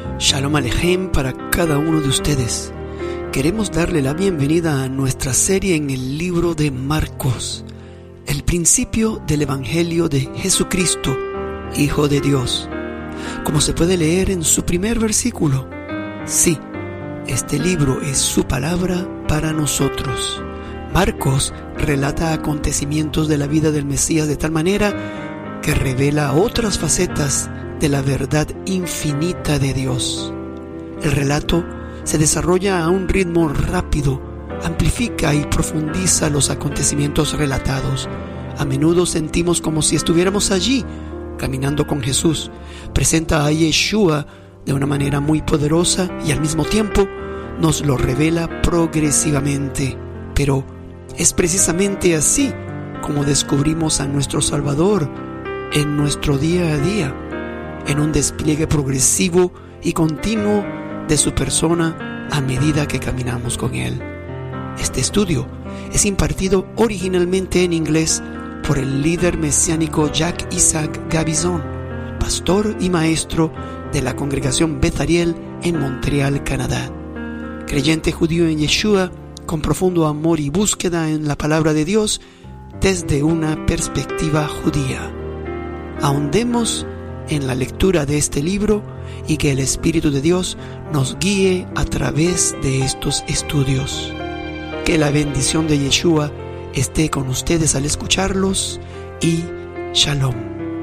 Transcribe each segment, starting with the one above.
Shalom Alejem para cada uno de ustedes. Queremos darle la bienvenida a nuestra serie en el libro de Marcos, el principio del Evangelio de Jesucristo, Hijo de Dios. Como se puede leer en su primer versículo, sí, este libro es su palabra para nosotros. Marcos relata acontecimientos de la vida del Mesías de tal manera que revela otras facetas de la verdad infinita de Dios. El relato se desarrolla a un ritmo rápido, amplifica y profundiza los acontecimientos relatados. A menudo sentimos como si estuviéramos allí, caminando con Jesús. Presenta a Yeshua de una manera muy poderosa y al mismo tiempo nos lo revela progresivamente. Pero es precisamente así como descubrimos a nuestro Salvador en nuestro día a día, en un despliegue progresivo y continuo de su persona a medida que caminamos con Él. Este estudio es impartido originalmente en inglés por el líder mesiánico Jacques Isaac Gabizon, pastor y maestro de la congregación Beth Ariel en Montreal, Canadá. Creyente judío en Yeshua, con profundo amor y búsqueda en la palabra de Dios desde una perspectiva judía. Ahondemos en la lectura de este libro y que el Espíritu de Dios nos guíe a través de estos estudios. Que la bendición de Yeshua esté con ustedes al escucharlos y Shalom.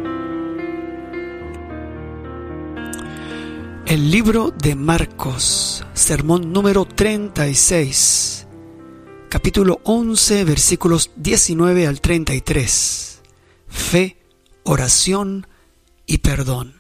El libro de Marcos, sermón número 36, capítulo 11, versículos 19 al 33. Fe, oración y perdón.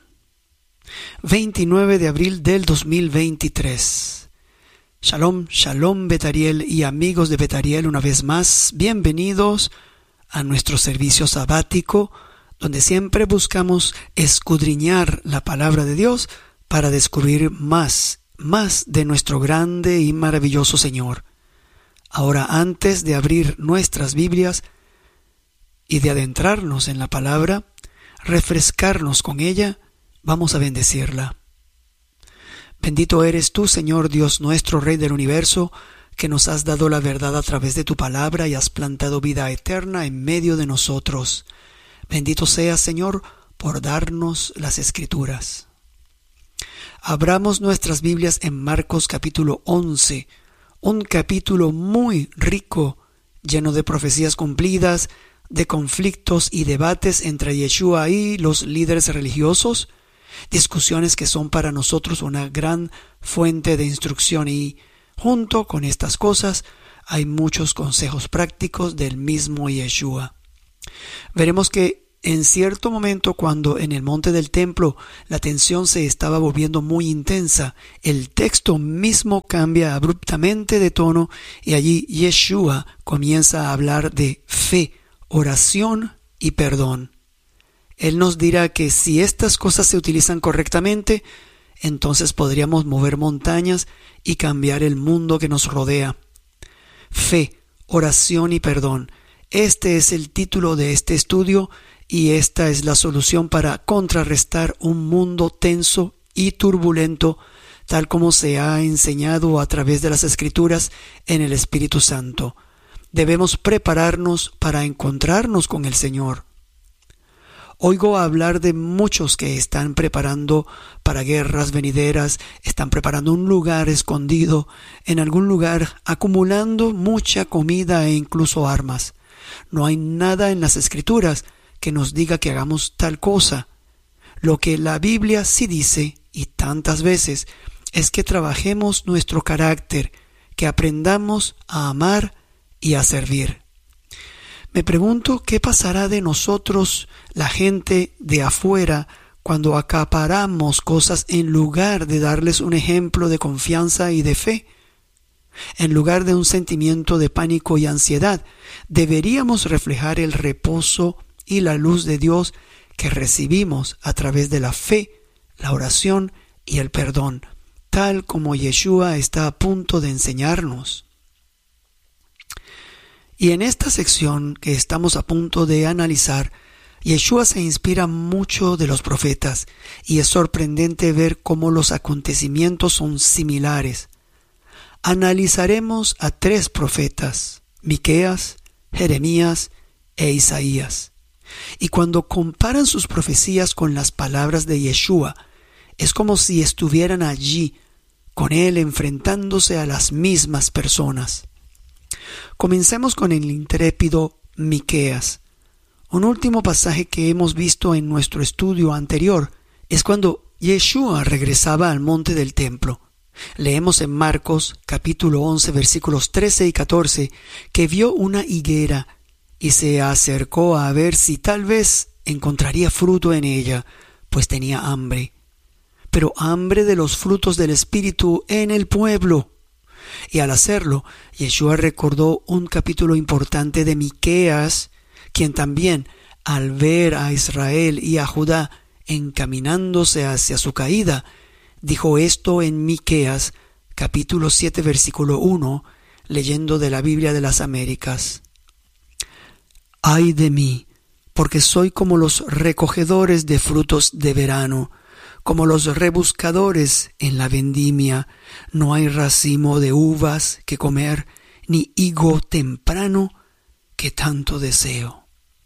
29 de abril del 2023. Shalom, shalom Beth Ariel y amigos de Beth Ariel, una vez más, bienvenidos a nuestro servicio sabático, donde siempre buscamos escudriñar la palabra de Dios para descubrir más de nuestro grande y maravilloso Señor. Ahora, antes de abrir nuestras Biblias y de adentrarnos en la palabra, refrescarnos con ella, vamos a bendecirla. Bendito eres tú, Señor Dios nuestro, Rey del universo, que nos has dado la verdad a través de tu palabra y has plantado vida eterna en medio de nosotros. Bendito seas, Señor, por darnos las Escrituras. Abramos nuestras Biblias en Marcos capítulo 11, un capítulo muy rico, lleno de profecías cumplidas, de conflictos y debates entre Yeshua y los líderes religiosos, discusiones que son para nosotros una gran fuente de instrucción y, junto con estas cosas, hay muchos consejos prácticos del mismo Yeshua. Veremos que en cierto momento, cuando en el monte del templo la tensión se estaba volviendo muy intensa, el texto mismo cambia abruptamente de tono y allí Yeshua comienza a hablar de fe, oración y perdón. Él nos dirá que si estas cosas se utilizan correctamente, entonces podríamos mover montañas y cambiar el mundo que nos rodea. Fe, oración y perdón. Este es el título de este estudio y esta es la solución para contrarrestar un mundo tenso y turbulento, tal como se ha enseñado a través de las Escrituras en el Espíritu Santo. Debemos prepararnos para encontrarnos con el Señor. Oigo hablar de muchos que están preparando para guerras venideras, están preparando un lugar escondido en algún lugar, acumulando mucha comida e incluso armas. No hay nada en las Escrituras que nos diga que hagamos tal cosa. Lo que la Biblia sí dice, y tantas veces, es que trabajemos nuestro carácter, que aprendamos a amar y a servir. Me pregunto qué pasará de nosotros, la gente de afuera, cuando acaparamos cosas en lugar de darles un ejemplo de confianza y de fe. En lugar de un sentimiento de pánico y ansiedad, deberíamos reflejar el reposo y la luz de Dios que recibimos a través de la fe, la oración y el perdón, tal como Yeshua está a punto de enseñarnos. Y en esta sección que estamos a punto de analizar, Yeshua se inspira mucho de los profetas y es sorprendente ver cómo los acontecimientos son similares. Analizaremos a 3 profetas, Miqueas, Jeremías e Isaías. Y cuando comparan sus profecías con las palabras de Yeshua, es como si estuvieran allí, con él enfrentándose a las mismas personas. Comencemos con el intrépido Miqueas. Un último pasaje que hemos visto en nuestro estudio anterior es cuando Yeshua regresaba al monte del templo. Leemos en Marcos capítulo 11 versículos 13 y 14 que vio una higuera y se acercó a ver si tal vez encontraría fruto en ella, pues tenía hambre. Pero hambre de los frutos del Espíritu en el pueblo. Y al hacerlo, Yeshua recordó un capítulo importante de Miqueas, quien también, al ver a Israel y a Judá encaminándose hacia su caída, dijo esto en Miqueas, capítulo 7, versículo 1, leyendo de la Biblia de las Américas. Ay de mí, porque soy como los recogedores de frutos de verano, como los rebuscadores en la vendimia. No hay racimo de uvas que comer, ni higo temprano que tanto deseo.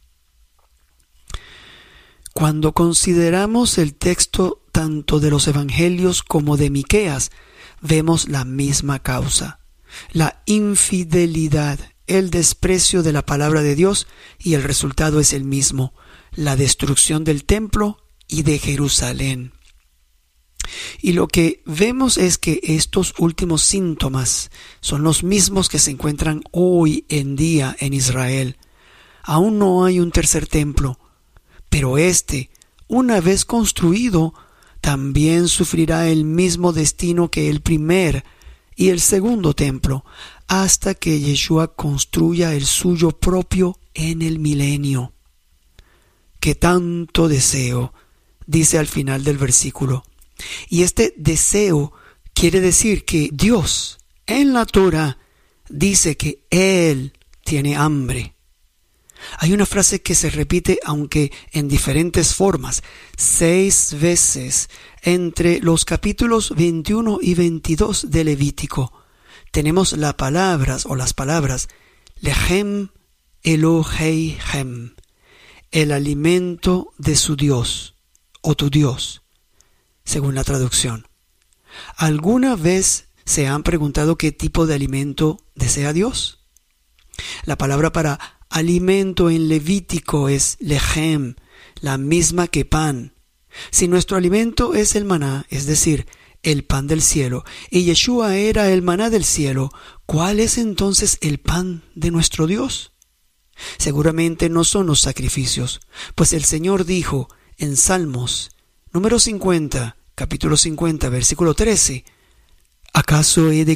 Cuando consideramos el texto tanto de los evangelios como de Miqueas, vemos la misma causa: la infidelidad, el desprecio de la palabra de Dios, y el resultado es el mismo: la destrucción del templo y de Jerusalén. Y lo que vemos es que estos últimos síntomas son los mismos que se encuentran hoy en día en Israel. Aún no hay un tercer templo, pero una vez construido, también sufrirá el mismo destino que el primer y el segundo templo, hasta que Yeshua construya el suyo propio en el milenio. Que tanto deseo, dice al final del versículo. Y este deseo quiere decir que Dios en la Torah dice que Él tiene hambre. Hay una frase que se repite, aunque en diferentes formas, 6 veces entre los capítulos 21 y 22 de Levítico. Tenemos las palabras Lechem Eloheihem, el alimento de su Dios, o tu Dios, según la traducción. ¿Alguna vez se han preguntado qué tipo de alimento desea Dios? La palabra para alimento en Levítico es lechem, la misma que pan. Si nuestro alimento es el maná, es decir, el pan del cielo, y Yeshua era el maná del cielo, ¿cuál es entonces el pan de nuestro Dios? Seguramente no son los sacrificios, pues el Señor dijo en Salmos, número 50, capítulo 50, versículo 13, ¿acaso he de